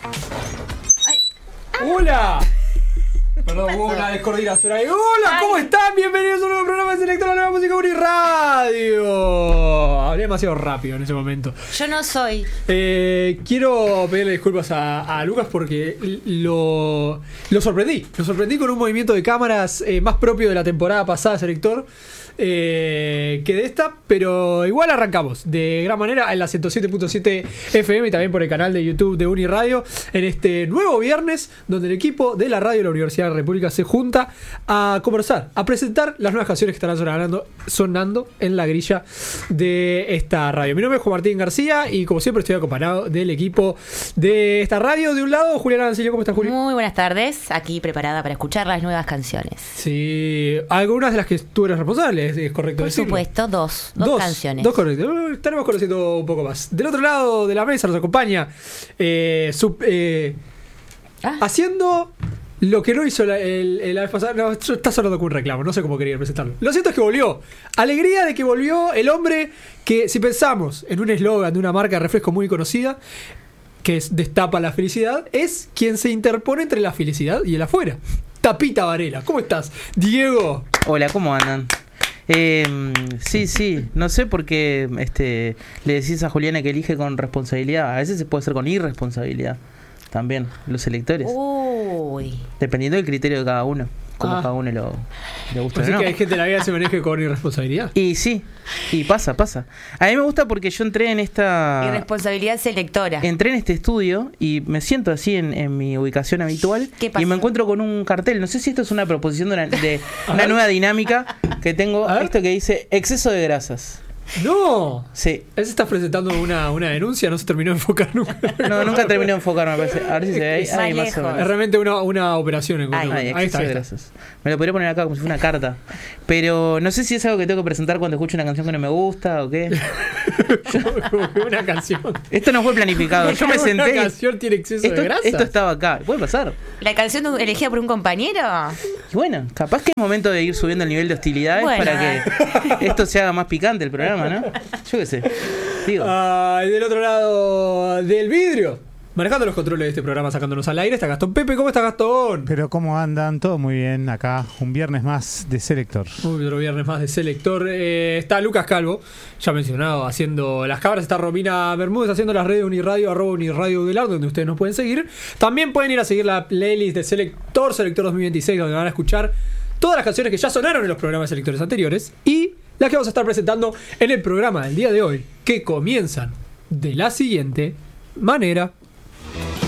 ¡Hola! Perdón, hubo una descoordinación ahí. ¡Hola! ¿Cómo están? Bienvenidos a un nuevo programa de Selector, la nueva música Uniradio. Hablé demasiado rápido en ese momento. Yo no soy. Quiero pedirle disculpas a Lucas porque lo sorprendí. Lo sorprendí con un movimiento de cámaras más propio de la temporada pasada de Selector que de esta, pero igual arrancamos de gran manera en la 107.7 FM y también por el canal de YouTube de Uniradio en este nuevo viernes donde el equipo de la radio de la Universidad de la República se junta a conversar, a presentar las nuevas canciones que estarán sonando en la grilla de esta radio. Mi nombre es Juan Martín García y como siempre estoy acompañado del equipo de esta radio. De un lado, Julián Arancillo. ¿Cómo estás, Juli? Muy buenas tardes, aquí preparada para escuchar las nuevas canciones. Sí, algunas de las que tú eres responsable. ¿Es correcto Por decirlo? supuesto, dos canciones. Dos correctos. Estaremos conociendo un poco más. Del otro lado de la mesa nos acompaña haciendo lo que no hizo la vez pasada. No, está sonando con un reclamo, no sé cómo quería presentarlo. Lo cierto es que volvió. Alegría de que volvió el hombre que, si pensamos en un eslogan de una marca de refresco muy conocida, que es Destapa la felicidad, es quien se interpone entre la felicidad y el afuera. Tapita Varela. ¿Cómo estás, Diego? Hola, ¿cómo andan? Sí, no sé por qué le decís a Juliana que elige con responsabilidad. A veces se puede hacer con irresponsabilidad también, los electores. Uy. Dependiendo del criterio de cada uno, como cada uno le gusta. Así ¿no? que hay gente en la vida que se maneje con irresponsabilidad. Y sí, y pasa. A mí me gusta porque yo entré en esta... Irresponsabilidad selectora. Entré en este estudio y me siento así en mi ubicación habitual. ¿Qué pasa? Y me encuentro con un cartel. No sé si esto es una proposición de una nueva dinámica que tengo. Esto que dice exceso de grasas. ¡No! Sí. Él se está presentando una denuncia, no se terminó de enfocar nunca. No, nunca terminó de enfocarme, me parece. A ver si se ve ahí. Es más Ahí más o lejos. menos. Es realmente una operación. Ahí Ahí está. está. Grasas. Me lo podría poner acá como si fuera una carta. Pero no sé si es algo que tengo que presentar cuando escucho una canción que no me gusta o qué. Como que una canción. Esto no fue planificado. Yo me senté. Una canción tiene exceso de grasa. Esto estaba acá. ¿Puede pasar? ¿La canción elegida por un compañero? Y bueno, capaz que es momento de ir subiendo el nivel de hostilidades para que esto se haga más picante el programa, ¿no? Yo qué sé. Digo. Y del otro lado del vidrio, manejando los controles de este programa, sacándonos al aire, está Gastón. Pepe, ¿cómo está Gastón? Pero ¿cómo andan? Todo muy bien acá. Un viernes más de Selector. Otro viernes más de Selector. Está Lucas Calvo, ya mencionado, haciendo las cámaras. Está Romina Bermúdez haciendo las redes de Uniradio, @Uniradio Udelar, donde ustedes nos pueden seguir. También pueden ir a seguir la playlist de Selector 2026, donde van a escuchar todas las canciones que ya sonaron en los programas selectores anteriores y las que vamos a estar presentando en el programa del día de hoy, que comienzan de la siguiente manera.